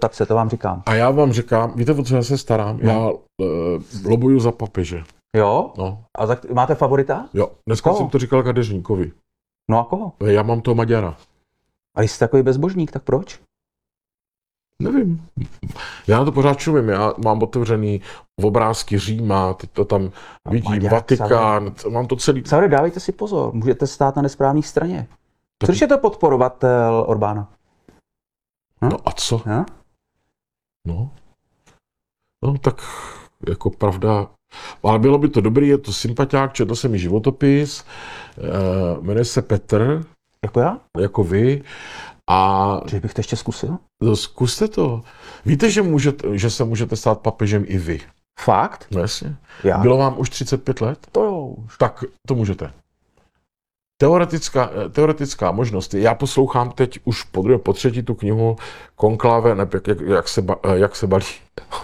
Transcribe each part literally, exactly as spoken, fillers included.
dotace, to vám říkám. A já vám říkám, víte, o co já se starám? No. Já uh, lobuju za papeže. Jo? No. A za, máte favorita? Jo, dneska koho? jsem to říkal Kadeřníkovi. No a koho? Já mám toho Maďara. A když jste takový bezbožník, tak proč? Nevím. Já na to pořád čumím. Já mám otevřený obrázky Říma, teď to tam a vidím, Maďar, Vatikán, Savre. Mám to celý. Savre, dávejte si pozor, můžete stát na nesprávné straně. Tak... Což je to podporovatel Orbána? Hm? No a co? Hm? No. No tak jako pravda. Ale bylo by to dobrý, je to sympatiák, četl jsem mi životopis, uh, jmenuje se Petr. Jako já? Jako vy. A že bych to ještě zkusil? No, zkuste to. Víte, že, můžete, že se můžete stát papežem i vy? Fakt? No jasně. Já? Bylo vám už třicet pět let? To jo. Tak to můžete. Teoretická, teoretická možnost. Já poslouchám teď už po druhé, po třetí tu knihu Konklave, ne, jak, jak, jak, se, ba, jak se balí.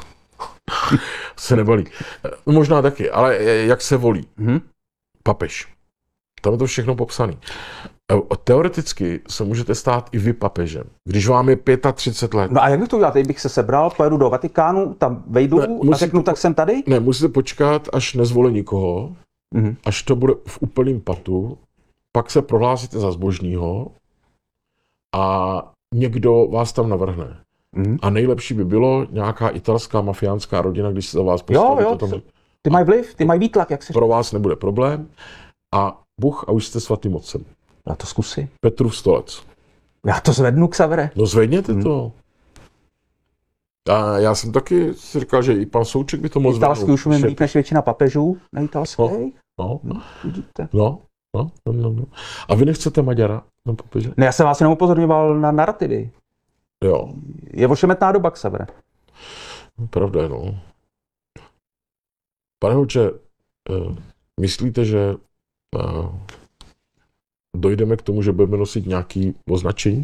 se nebalí. Možná taky, ale jak se volí. Hmm? Papež. Tam je to všechno popsané. Teoreticky se můžete stát i vy papežem, když vám je třicet pět let. No a jak bych to udělal? Teď bych se sebral, pojedu do Vatikánu, tam vejdu ne, a řeknu, tak jsem tady? Ne, musíte počkat, až nezvolí nikoho, mm-hmm. až to bude v úplným patu, pak se prohlásíte za zbožního a někdo vás tam navrhne. Mm-hmm. A nejlepší by bylo nějaká italská mafiánská rodina, když se za vás postaví. Jo, jo, to tam... ty mají vliv, ty mají výtlak, jak se Pro vás nebude problém a Bůh a už jste svatým otcem. Já to zkusím. Petrův stolec. Já to zvednu, Xavere. No zvedněte hmm. to. A já jsem taky si říkal, že i pan Souček by to mohl zvednout. Italský už umím líp než většina papežů na italské. No, no, no, vidíte. No, no, no, no, no. A vy nechcete Maďara na papeže? Ne, já jsem vás jenom upozorňoval na narrativy. Jo. Je ošemetná doba, Xavere. Pravda, no. Pane Hoče, myslíte, že dojdeme k tomu, že budeme nosit nějaké označení?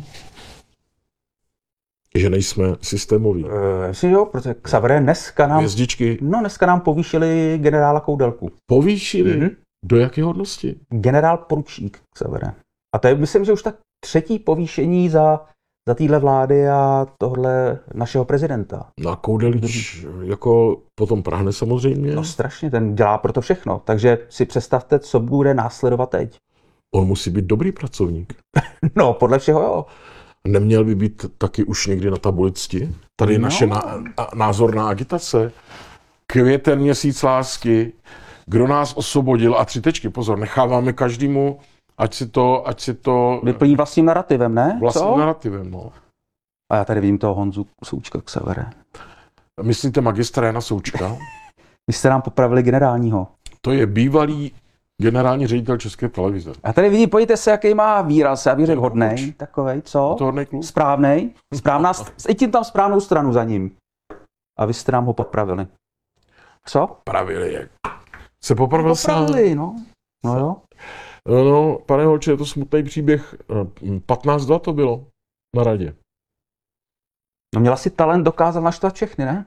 Že nejsme systémoví? Jestli jo, protože Xavere dneska nám... Hvězdičky. No, dneska nám povýšili generála Koudelku. Povýšili? Mm-hmm. Do jaké hodnosti? Generál poručík, Xavere. A to je, myslím, že už tak třetí povýšení za, za téhle vlády a tohle našeho prezidenta. No a Koudelič jako potom prahne samozřejmě? No strašně, ten dělá pro to všechno. Takže si představte, co bude následovat teď. On musí být dobrý pracovník. No, podle všeho jo. Neměl by být taky už někdy na tabulici? Tady je no. naše ná, názorná agitace. Květen, měsíc lásky, kdo nás osvobodil a tři tečky, pozor, necháváme každému, ať si to, ať si to... Vyplní vlastním narrativem, ne? Vlastním Co? narrativem, no. A já tady vidím toho Honzu Součka Xavere. Myslíte magistra Jana Součka? Vy jste nám popravili generálního. To je bývalý generální ředitel České televize. A tady vidím, pojďte se, jaký má výraz, já bych řekl hodnej, takovej, co? To hodnej kluk? Správnej, správná, i tím tam správnou stranu za ním. A vy jste nám ho popravili. Co? Pravili, jak? Se popravil sám? Popravili, no. No jo. No, no, pane Holče, je to smutný příběh. patnáct dva to bylo na radě. No měla si talent, dokázal naštvat všechny, ne?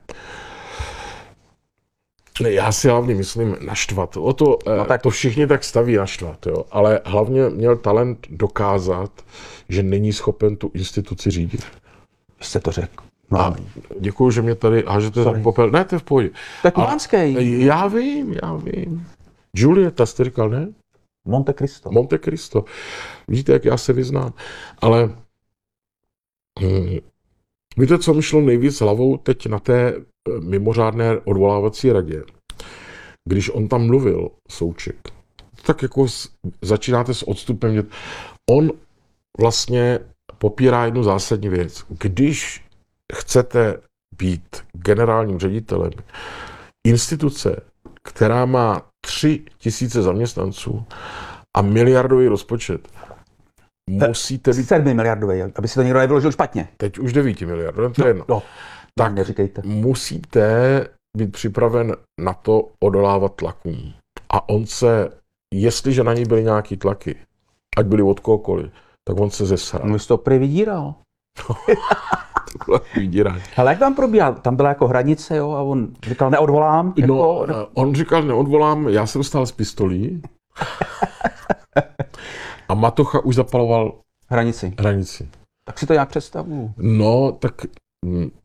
Ne, já si hlavně myslím naštvat. O to, no, tak... to všichni tak staví naštvat, jo. Ale hlavně měl talent dokázat, že není schopen tu instituci řídit. Vy jste to řekl. No. A děkuju, že mě tady hážete za popel. Ne, to je v pohodě. To je kubanský. Já vím, já vím. Julieta jste říkal, ne? Monte Cristo. Monte Cristo. Vidíte, jak já se vyznám. Ale hm, víte, co mi šlo nejvíc hlavou teď na té mimořádné odvolávací radě? Když on tam mluvil, Souček, tak jako začínáte s odstupem. On vlastně popírá jednu zásadní věc. Když chcete být generálním ředitelem instituce, která má tři tisíce zaměstnanců a miliardový rozpočet, musíte být... sedmi miliardový, aby si to někdo nevyložil špatně. Teď už devíti miliardů, to je jedno. No, tak neříkejte. Musíte být připraven na to odolávat tlakům. A on se, jestliže na něj byly nějaký tlaky, ať byly od kohokoliv, tak on se zesral. No, jsi to prý vydíral. Ale jak tam probíhal? Tam byla jako hranice, jo, a on říkal, neodvolám. No, jako... on říkal, neodvolám, já jsem stál s pistolí. A Matocha už zapaloval hranici. hranici. Tak si to nějak představuju. No, tak hm,